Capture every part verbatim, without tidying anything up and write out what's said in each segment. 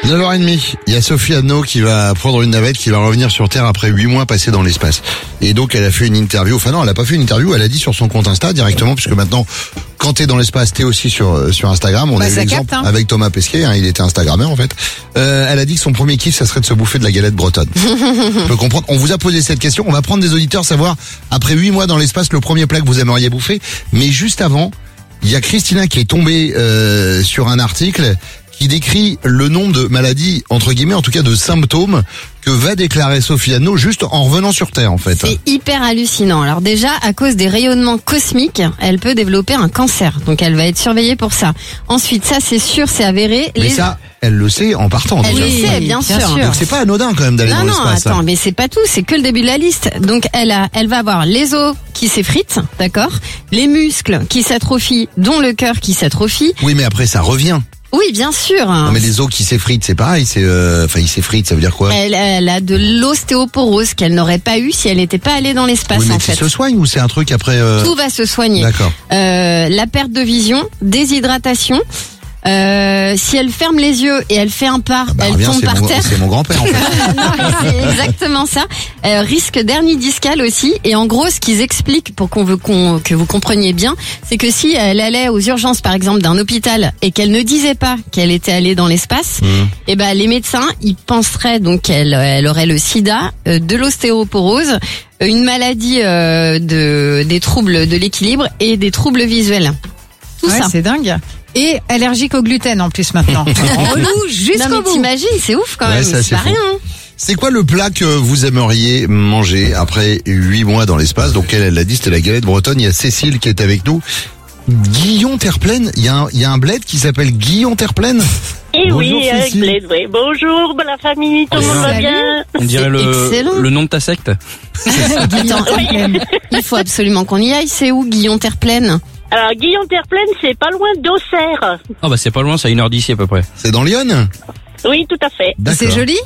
neuf heures trente, il y a Sophie Adno qui va prendre une navette, qui va revenir sur Terre après huit mois passés dans l'espace. Et donc elle a fait une interview, enfin non, elle a pas fait une interview, elle a dit sur son compte Insta directement, puisque maintenant, quand t'es dans l'espace, t'es aussi sur sur Instagram. On bah, a eu l'exemple capte, hein. avec Thomas Pesquet, hein, il était Instagrammeur en fait. Euh, elle a dit que son premier kiff, ça serait de se bouffer de la galette bretonne. On peut comprendre. On vous a posé cette question, on va prendre des auditeurs, savoir, après huit mois dans l'espace, le premier plat que vous aimeriez bouffer. Mais juste avant, il y a Christina qui est tombée euh, sur un article qui décrit le nombre de maladies, entre guillemets, en tout cas de symptômes, que va déclarer Sophie Adno juste en revenant sur Terre, en fait. C'est hyper hallucinant. Alors déjà, à cause des rayonnements cosmiques, elle peut développer un cancer. Donc elle va être surveillée pour ça. Ensuite, ça c'est sûr, c'est avéré. Mais Les... ça, elle le sait en partant. Elle déjà. le sait, bien, bien sûr. sûr. Donc c'est pas anodin quand même d'aller Non, dans non, l'espace. attends, mais c'est pas tout, c'est que le début de la liste. Donc elle a, elle va avoir les os qui s'effritent, d'accord, les muscles qui s'atrophient, dont le cœur qui s'atrophie. Oui, mais après ça revient. Oui, bien sûr. Non, mais les os qui s'effritent, c'est pareil. C'est, euh... enfin, ils s'effritent, ça veut dire quoi? Elle, elle a de l'ostéoporose qu'elle n'aurait pas eu si elle n'était pas allée dans l'espace, Oui, mais en tu fait. se soignes ou c'est un truc après euh... Tout va se soigner. D'accord. Euh, la perte de vision, déshydratation. Euh, si elle ferme les yeux et elle fait un pas, Ah bah, elle reviens, tombe c'est par mon... terre. C'est mon grand-père en fait. Non, mais c'est exactement ça. Euh, risque d'hernie discale aussi. Et en gros, ce qu'ils expliquent pour qu'on veut qu'on, que vous compreniez bien, c'est que si elle allait aux urgences, par exemple, d'un hôpital et qu'elle ne disait pas qu'elle était allée dans l'espace, Mmh. et ben les médecins, ils penseraient donc qu'elle elle aurait le sida, euh, de l'ostéoporose, une maladie euh, de des troubles de l'équilibre et des troubles visuels. Tout Ouais, ça. c'est dingue. Et allergique au gluten en plus maintenant. Relou Non jusqu'au mais bout. t'imagines, c'est ouf quand Ouais, même. ça, c'est c'est pas fou. rien. Hein. C'est quoi le plat que vous aimeriez manger après huit mois dans l'espace? Donc elle, elle l'a dit, c'était la galette bretonne. Il y a Cécile qui est avec nous. Guillon Terre-Pleine, il y a un, il y a un bled qui s'appelle Guillon Terre-Pleine. Et Bonjour, oui, avec Cécile. Bled, oui. Bonjour, bah, la famille, tout le monde va Salut. bien. On dirait excellent. le, le nom de ta secte. Attends, il faut absolument qu'on y aille. C'est où, Guillon Terre-Pleine? Alors, Guillaume Terre-Pleine, c'est pas loin d'Auxerre. Ah bah c'est pas loin, c'est à une heure d'ici à peu près. C'est dans Lyon? Oui, tout à fait. D'accord. C'est joli.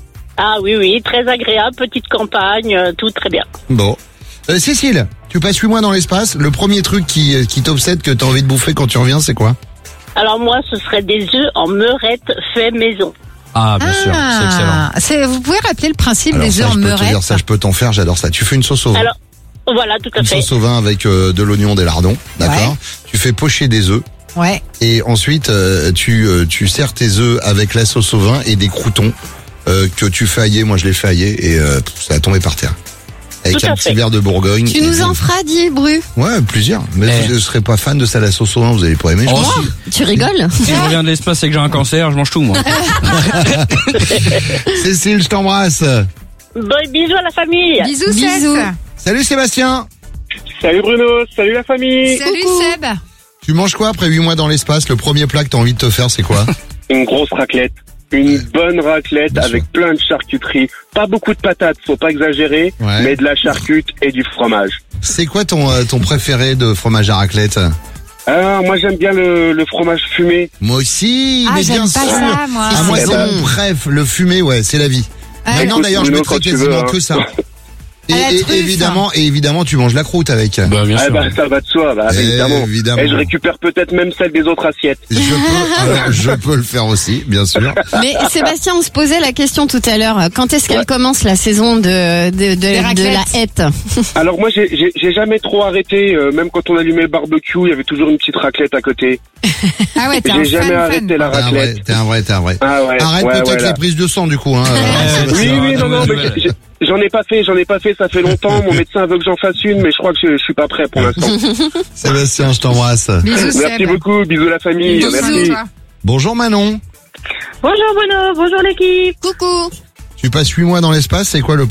Ah oui, oui, très agréable, petite campagne, euh, tout très bien. Bon. Euh, Cécile, tu passes huit mois dans l'espace. Le premier truc qui, euh, qui t'obsède, que t'as envie de bouffer quand tu reviens, c'est quoi? Alors moi, ce serait des œufs en meurette fait maison. Ah bien sûr, c'est excellent. Ah, c'est, vous pouvez rappeler le principe Alors des ça, œufs en je peux te meurette. dire, ça, je peux t'en faire, j'adore ça. Tu fais une sauce au vin. Alors, voilà, tout à Une fait. sauce au vin avec euh, de l'oignon, des lardons, d'accord? Ouais. Tu fais pocher des œufs. Ouais. Et ensuite, euh, tu euh, tu sers tes œufs avec la sauce au vin et des croûtons euh, que tu fais hailler. Moi, je les fais hailler et euh, ça a tombé par terre. Avec Tout un à petit fait. verre de Bourgogne. Tu et nous des- en feras, dit Bru. Ouais, plusieurs. Mais Eh. vous ne serez pas fan de ça, la sauce au vin, vous allez pas aimer. je Oh, pense. si, Tu rigoles? si je reviens de l'espace et que j'ai un cancer, je mange tout moi. Cécile, je t'embrasse. Bon, bisous à la famille. Bisous, Bisous. Seb. Salut Sébastien. Salut Bruno, salut la famille. Salut Coucou. Seb. Tu manges quoi après huit mois dans l'espace? Le premier plat que t'as envie de te faire, c'est quoi? Une grosse raclette. Une bonne raclette Bien avec plein de charcuterie. Pas beaucoup de patates, faut pas exagérer, Ouais. mais de la charcute et du fromage. C'est quoi ton euh, ton préféré de fromage à raclette? Ah, moi j'aime bien le, le fromage fumé. Moi aussi, Ah, mais j'aime bien pas sûr. ça, moi. Ah, moi Eh c'est ben- mon préf, le fumé, ouais, c'est la vie. Ah, Maintenant écoute, d'ailleurs, je Bruno, mettrai quand tu quasiment veux, hein. que ça. Et, À la et truffe. évidemment, et évidemment, tu manges la croûte avec. Bah bien Ah sûr. bah ça va de soi, bah, Eh, évidemment. évidemment. Et je récupère peut-être même celle des autres assiettes. Je peux, alors, je peux le faire aussi, bien sûr. Mais Sébastien, on se posait la question tout à l'heure. Quand est-ce qu'elle Ouais. commence la saison de, de, de, de la raclettes. hête? Alors moi j'ai- j'ai j'ai jamais trop arrêté, euh, même quand on allumait le barbecue, il y avait toujours une petite raclette à côté. Ah ouais, t'es un J'ai fan, jamais fan. arrêté la T'es un vrai, raclette. t'es un vrai, t'es un vrai. Ah ouais. Arrête ouais, peut-être ouais, les là. prises de sang du coup. Hein, euh, Oui, Sébastien. oui, non, non, mais nouvelle. j'ai- j'ai- j'en ai pas fait, j'en ai pas fait, ça fait longtemps. Mon médecin veut que j'en fasse une, mais je crois que je, je suis pas prêt pour l'instant. Sébastien, je t'embrasse. Bisous Merci Seb. beaucoup, bisous la famille, Bisous, merci. toi. Bonjour Manon. Bonjour Bruno, bonjour l'équipe. Coucou. Tu passes huit mois dans l'espace, c'est quoi le